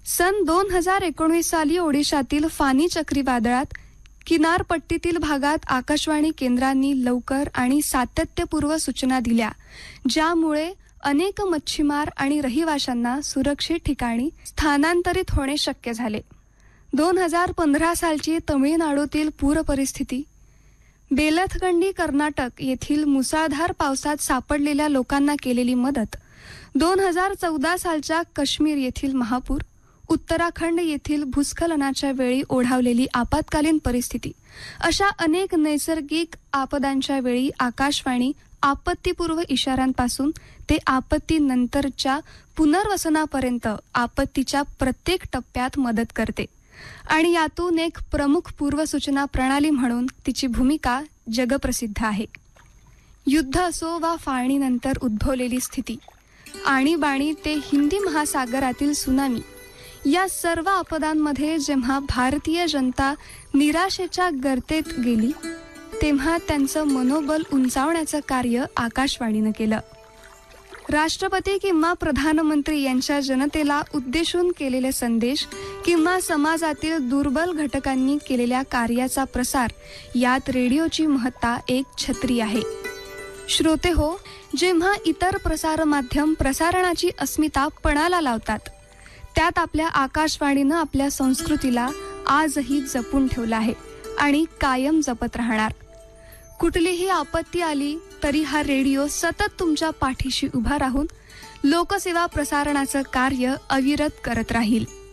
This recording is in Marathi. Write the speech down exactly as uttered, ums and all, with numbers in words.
सन दोन हजार एकोणीस साली ओडिशातील फानी चक्रीवादळात किनारपट्टीतील भागात आकाशवाणी केंद्रांनी लवकर आणि सातत्यपूर्व सूचना दिल्या, ज्यामुळे अनेक मच्छीमार आणि रहिवाशांना सुरक्षित ठिकाणी स्थानांतरित होणे शक्य झाले. दोन हजार पंधरा सालची तमिळनाडूतील पूर परिस्थिती, बेलथगंडी कर्नाटक येथील मुसळधार पावसात सापडलेल्या लोकांना केलेली मदत, दोन हजार चौदा सालच्या काश्मीर येथील महापूर, उत्तराखंड येथील भूस्खलनाच्या वेळी ओढावलेली आपत्कालीन परिस्थिती, अशा अनेक नैसर्गिक आपदांच्या वेळी आकाशवाणी आपत्तीपूर्व इशाऱ्यांपासून ते आपत्तीनंतरच्या पुनर्वसनापर्यंत आपत्तीच्या प्रत्येक टप्प्यात मदत करते आणि यातून एक प्रमुख पूर्वसूचना प्रणाली म्हणून तिची भूमिका जगप्रसिद्ध आहे. युद्ध असो वा फाळणीनंतर उद्भवलेली स्थिती, आणीबाणी ते हिंदी महासागरातील सुनामी, या सर्व आपदांमध्ये जेव्हा भारतीय जनता निराशेच्या गर्तेत गेली, तेव्हा त्यांचं मनोबल उंचावण्याचं कार्य आकाशवाणीनं केलं. राष्ट्रपती किंवा प्रधानमंत्री यांच्या जनतेला उद्देशून केलेले संदेश किंवा समाजातील दुर्बल घटकांनी केलेल्या कार्याचा प्रसार, यात रेडिओची महत्ता एक छत्री आहे. श्रोते हो, जेव्हा इतर प्रसार माध्यम प्रसारणाची अस्मिता पणाला लावतात, त्यात आपल्या आकाशवाणीनं आपल्या संस्कृतीला आजही जपून ठेवलं आहे आणि कायम जपत राहणार. कुठलीही आपत्ती आली तरी हा रेडिओ सतत तुमच्या पाठीशी उभा राहून लोकसेवा प्रसारणाचं कार्य अविरत करत राहील.